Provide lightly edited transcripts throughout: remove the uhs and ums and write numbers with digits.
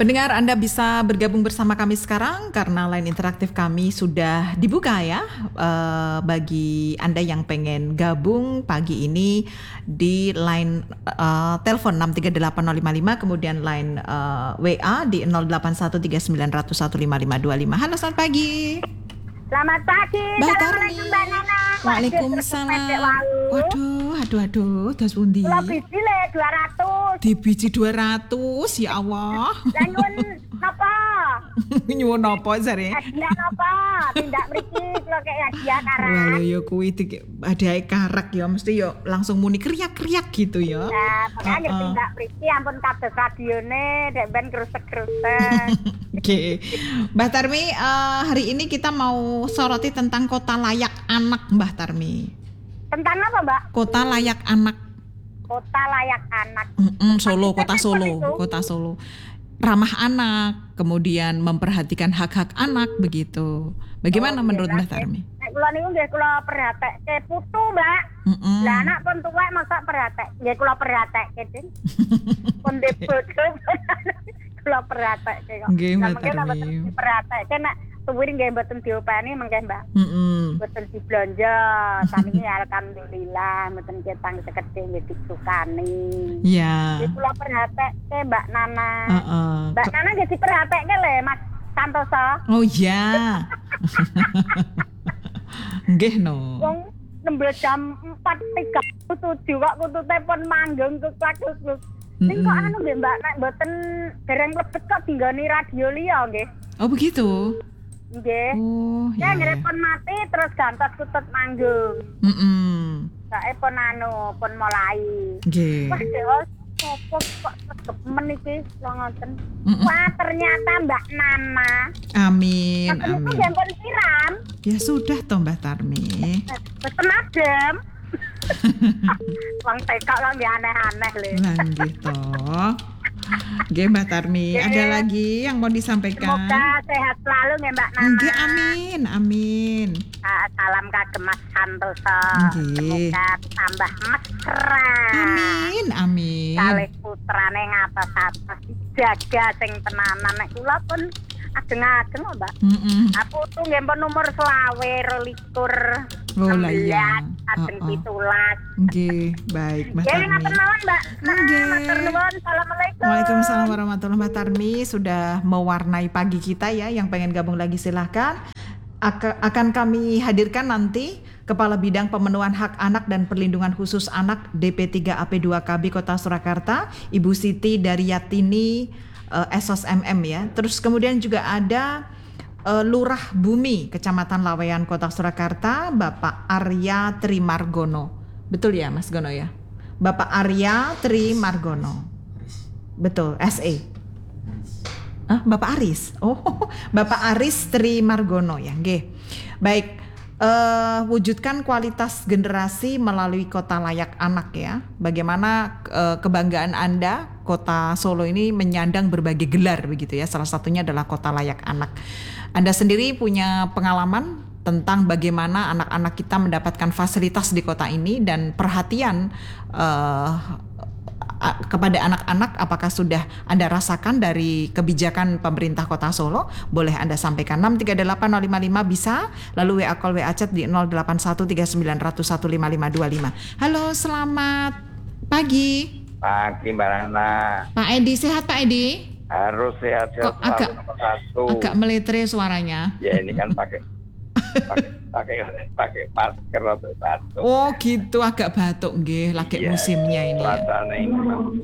Pendengar, Anda bisa bergabung bersama kami sekarang karena line interaktif kami sudah dibuka ya. Bagi Anda yang pengen gabung pagi ini di line telepon 6380555, kemudian line WA di 081390015525. Halo, selamat pagi. Selamat pagi. Assalamualaikum Mbak Nana. Waalaikumsalam. Waduh, das pundi? Kula biji le 200. Di biji 200, ya Allah. Lah nyuwun napa? Nyuwun napa jare? Hadiah napa? Tindak mriki kula kek hadiah karak. Wah, ya kuwi hadiah karak ya mesti ya langsung muni kriak-kriak gitu ya. Nah, makanya tindak mriki ampun kados radione dek ben krusek-krusek. Oke. Mbah Tarmi, hari ini kita mau soroti tentang kota layak anak, Mbah Tarmi. Tentang apa, Mbak? Kota layak anak. Kota layak anak. Solo, kota Solo. Ramah anak, kemudian memperhatikan hak-hak anak begitu. Bagaimana menurut Mbah Tarmi? Kula niku nggih kula perhatekke putu, Mbak. Lah anak pun tuwek masa perhatek. Nggih kula perhatekke, Ding. Pun bojo. Kula perhatekke kok. Nggih, Mbak Tarmi. Perhatekke nek suwir nggih mboten diopeni mengke, Mbak. Mboten diblanja, sami alhamdulillah mboten ketang sekedhik nggih disukani. Iya. Iki kula perhatekke Mbak Nana. Mbak Nana nggih diperhatekke lho, Mas Santoso. Oh iya. Nggih no. Wong nembel jam 4.37 kok kudu telepon manggung kuklak-kukluk. Ning kok anu nggih Mbak, nek mboten dereng lebet kok dinggoni radio liya nggih. Oh begitu. Nggih. Oh, ya telepon mati terus gantos kutut manggung. Sae pun pun mulai. Nggih. Wah, opo kok tegep men iki ngoten. Wah, ternyata Mbak Nana. Amin. Itu sampun siram. Ya sudah toh Mbah Tarmi. Mboten adem. Wong tekok kok aneh-aneh lho. Lah nggih toh. Nggih Mbak Tarmi, ada lagi yang mau disampaikan? Semoga sehat selalu ya Mbak Nana. Nggih, amin. Salam kagem Mas Santoso. Nggih. Semoga tambah mesra. Amin. Kalih putrane ngatos-atos jaga sing tenanan. Nek kula pun ageng-ageng kok, Mbak. Aku tuh nggih pun umur 22 Oh lah iya. Ageng 17. Nggih, baik Mbak Tarmi. Ngaten mawon, Mbak. Nggih. Matur nuwun. Assalamualaikum. Waalaikumsalam warahmatullahi wabarakatuh. Mbak Tarmi sudah mewarnai pagi kita ya. Yang pengen gabung lagi silahkan. Akan kami hadirkan nanti Kepala Bidang Pemenuhan Hak Anak dan Perlindungan Khusus Anak DP3AP2KB Kota Surakarta, Ibu Siti Daryatini Esos MM ya. Terus kemudian juga ada Lurah Bumi, Kecamatan Laweyan, Kota Surakarta, Bapak Arya Trimargono. Betul ya Mas Gono ya? Bapak Arya Trimargono. Betul, SE. Bapak Aris. Oh, Bapak Aris Trimargono ya, nggih. Baik, wujudkan kualitas generasi melalui kota layak anak ya. Bagaimana kebanggaan Anda, Kota Solo ini menyandang berbagai gelar begitu ya. Salah satunya adalah kota layak anak. Anda sendiri punya pengalaman tentang bagaimana anak-anak kita mendapatkan fasilitas di kota ini dan perhatian kepada anak-anak, apakah sudah Anda rasakan dari kebijakan pemerintah Kota Solo? Boleh Anda sampaikan. 6380555 bisa, lalu WA call WA chat di 081390015525. Halo, selamat pagi. Pagi Mbak Nana. Pak Edi, sehat Pak Edi? Harus sehat Kok agak meletre suaranya? Ya ini kan pakai masker atau batuk. Oh gitu, agak batuk nggih, lagi musimnya ini. Suasana ini.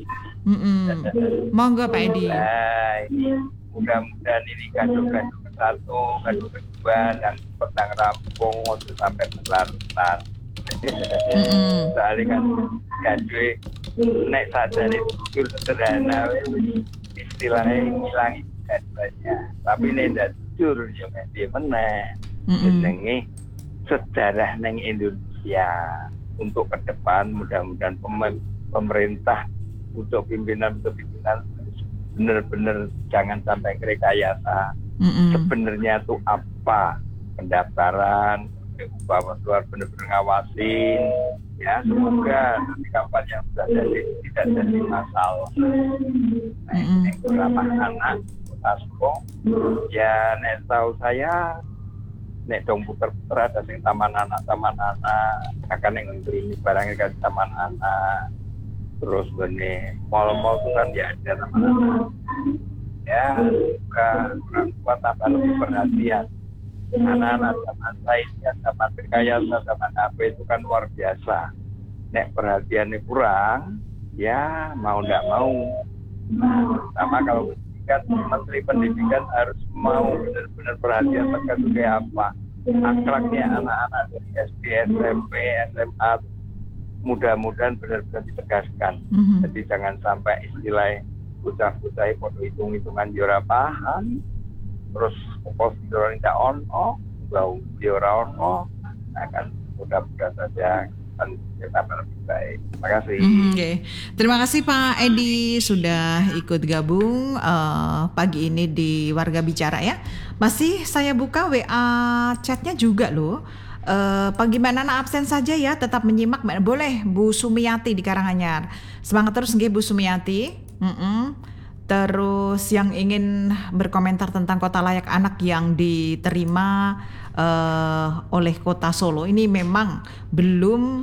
Monggo Pak Edi. Mudah-mudahan ini kado-kado ke-1, kado ke-2 dan petang rampung untuk sampai kelar-kelar. Soalnya kan kado nek saja itu sederhana, istilahnya ngilangi gaduhannya. Tapi ini tidak jujur yang dia menang. Jenenge sejarah neng Indonesia untuk ke depan, mudah-mudahan pemerintah untuk pimpinan benar-benar jangan sampai rekayasa. Sebenarnya itu apa pendaftaran, bahwa luar benar-benar ngawasin ya, semoga nanti kapan yang sudah jadi tidak jadi masalah. Nah nek ramah anak Tasco ya nek tahu saya nek dong puter-puter ada sing taman anak akan yang ngelingi barangnya ke taman anak terus benih mal-mal itu kan ya ada taman anak ya juga orang tua tambah lebih perhatian anak-anak zaman saya zaman rekayasa zaman HP itu kan luar biasa nek perhatiannya kurang ya mau nggak mau sama kalau kan Menteri Pendidikan harus mau benar-benar perhatian terkait kayak apa akhlaknya anak-anak dari SD, SMP, SMA mudah-mudahan benar-benar ditegaskan. Jadi jangan sampai istilah bocah-bocah foto hitung-hitungan ora paham terus pos tidak ono bau ora ono akan mudah-mudahan saja kita lebih baik. Terima kasih. Okay. Terima kasih Pak Edi sudah ikut gabung pagi ini di Warga Bicara ya. Masih saya buka WA chatnya juga loh. Bagaimana absen saja ya, tetap menyimak. Boleh Bu Sumiati di Karanganyar. Semangat terus nggih Bu Sumiati. Terus yang ingin berkomentar tentang kota layak anak yang diterima oleh Kota Solo ini memang belum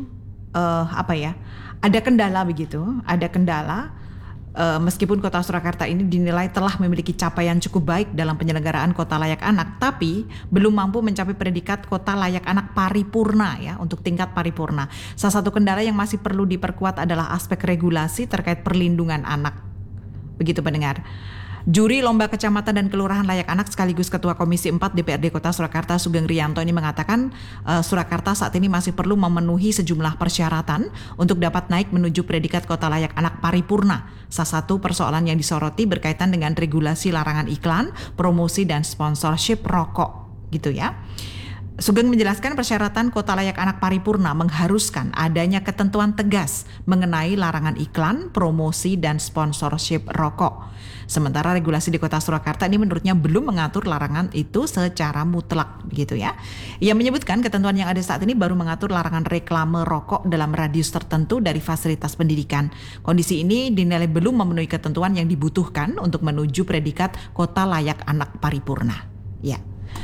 ada kendala begitu, ada kendala. Meskipun Kota Surakarta ini dinilai telah memiliki capaian cukup baik dalam penyelenggaraan kota layak anak, tapi belum mampu mencapai predikat kota layak anak paripurna ya, untuk tingkat paripurna. Salah satu kendala yang masih perlu diperkuat adalah aspek regulasi terkait perlindungan anak. Begitu pendengar. Juri Lomba Kecamatan dan Kelurahan Layak Anak sekaligus Ketua Komisi 4 DPRD Kota Surakarta Sugeng Rianto ini mengatakan Surakarta saat ini masih perlu memenuhi sejumlah persyaratan untuk dapat naik menuju predikat kota layak anak paripurna. Salah satu persoalan yang disoroti berkaitan dengan regulasi larangan iklan, promosi dan sponsorship rokok gitu ya. Sugeng menjelaskan persyaratan kota layak anak paripurna mengharuskan adanya ketentuan tegas mengenai larangan iklan, promosi, dan sponsorship rokok. Sementara regulasi di Kota Surakarta ini menurutnya belum mengatur larangan itu secara mutlak begitu ya. Ia menyebutkan ketentuan yang ada saat ini baru mengatur larangan reklame rokok dalam radius tertentu dari fasilitas pendidikan. Kondisi ini dinilai belum memenuhi ketentuan yang dibutuhkan untuk menuju predikat kota layak anak paripurna. Ya.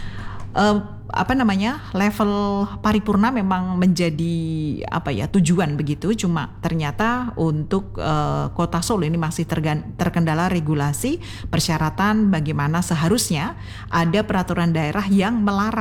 Level paripurna memang menjadi tujuan begitu, cuma ternyata untuk Kota Solo ini masih terkendala regulasi persyaratan bagaimana seharusnya ada peraturan daerah yang melarang